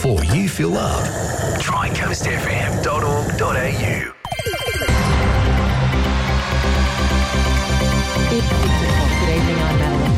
before you feel loved. Try coastfm.org.au. Good evening, I'm Madeline.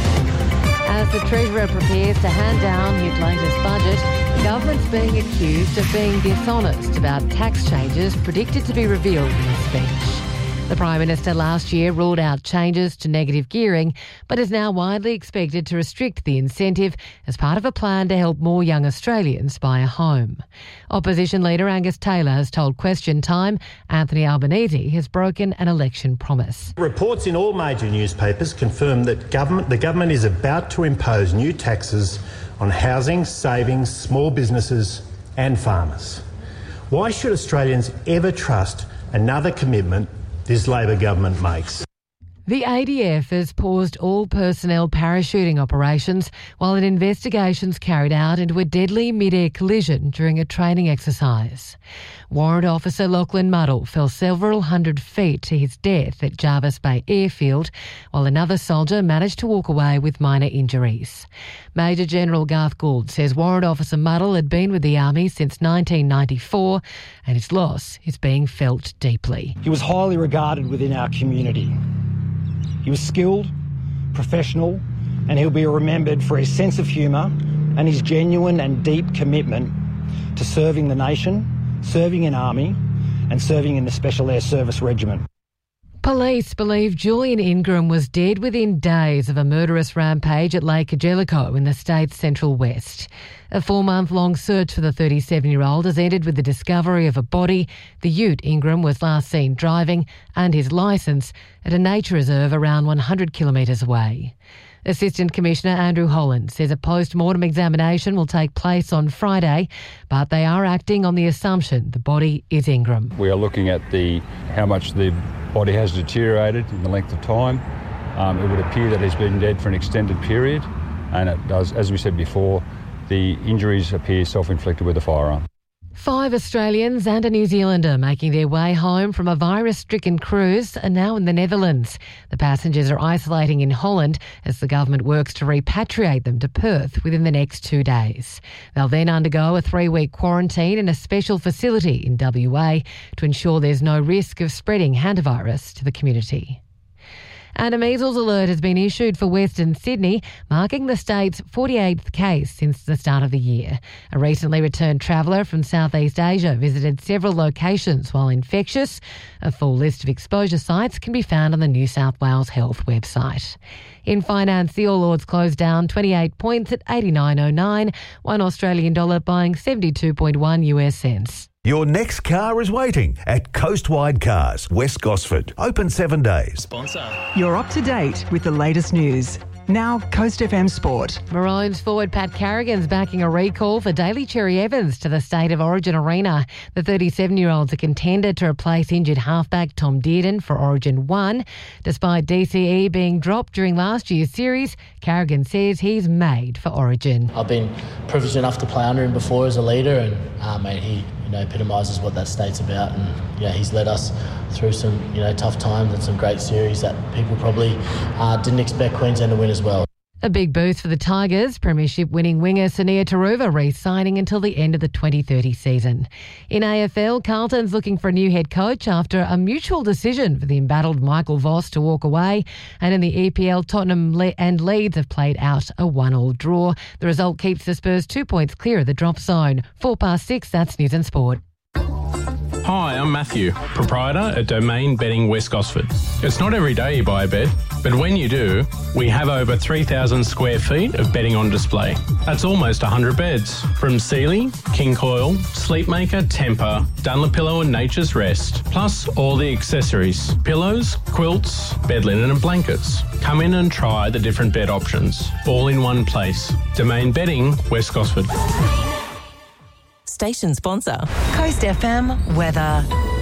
As the Treasurer prepares to hand down his latest budget, the government's being accused of being dishonest about tax changes predicted to be revealed in his speech. The Prime Minister last year ruled out changes to negative gearing, but is now widely expected to restrict the incentive as part of a plan to help more young Australians buy a home. Opposition leader Angus Taylor has told Question Time Anthony Albanese has broken an election promise. Reports in all major newspapers confirm that the government is about to impose new taxes on housing, savings, small businesses and farmers. Why should Australians ever trust another commitment this Labor government makes? The ADF has paused all personnel parachuting operations while an investigation's carried out into a deadly mid-air collision during a training exercise. Warrant Officer Lachlan Muddle fell several hundred feet to his death at Jarvis Bay Airfield, while another soldier managed to walk away with minor injuries. Major General Garth Gould says Warrant Officer Muddle had been with the Army since 1994 and his loss is being felt deeply. He was highly regarded within our community. He was skilled, professional, and he'll be remembered for his sense of humour and his genuine and deep commitment to serving the nation, serving in Army and serving in the Special Air Service Regiment. Police believe Julian Ingram was dead within days of a murderous rampage at Lake Jellicoe in the state's central west. A 4-month-long search for the 37-year-old has ended with the discovery of a body, the ute Ingram was last seen driving, and his licence at a nature reserve around 100 kilometres away. Assistant Commissioner Andrew Holland says a post-mortem examination will take place on Friday, but they are acting on the assumption the body is Ingram. We are looking at how much the body has deteriorated in the length of time. It would appear that he's been dead for an extended period, and it does, as we said before, the injuries appear self-inflicted with a firearm. 5 Australians and a New Zealander making their way home from a virus-stricken cruise are now in the Netherlands. The passengers are isolating in Holland as the government works to repatriate them to Perth within the next 2 days. They'll then undergo a 3-week quarantine in a special facility in WA to ensure there's no risk of spreading hantavirus to the community. And a measles alert has been issued for Western Sydney, marking the state's 48th case since the start of the year. A recently returned traveller from Southeast Asia visited several locations while infectious. A full list of exposure sites can be found on the New South Wales Health website. In finance, the All Ords closed down 28 points at 89.09, $1 Australian dollar buying 72.1 US cents. Your next car is waiting at Coastwide Cars, West Gosford. Open 7 days. Sponsor. You're up to date with the latest news. Now, Coast FM Sport. Maroons forward Pat Carrigan's backing a recall for Daly Cherry Evans to the State of Origin Arena. The 37-year-old's a contender to replace injured halfback Tom Dearden for Origin 1. Despite DCE being dropped during last year's series, Carrigan says he's made for Origin. I've been privileged enough to play under him before as a leader, and he epitomises what that state's about, and he's led us through some tough times and some great series that people probably didn't expect Queensland to win as well. A big boost for the Tigers, premiership winning winger Sania Taruva re-signing until the end of the 2030 season. In AFL, Carlton's looking for a new head coach after a mutual decision for the embattled Michael Voss to walk away. And in the EPL, Tottenham and Leeds have played out a 1-1 draw. The result keeps the Spurs 2 points clear of the drop zone. 6:04, that's News and Sport. Hi, I'm Matthew, proprietor at Domain Bedding West Gosford. It's not every day you buy a bed, but when you do, we have over 3,000 square feet of bedding on display. That's almost 100 beds, from Sealy, King Coil, Sleepmaker, Tempur, Dunlopillow and Nature's Rest, plus all the accessories, pillows, quilts, bed linen and blankets. Come in and try the different bed options, all in one place. Domain Bedding West Gosford. Station sponsor, Coast FM weather.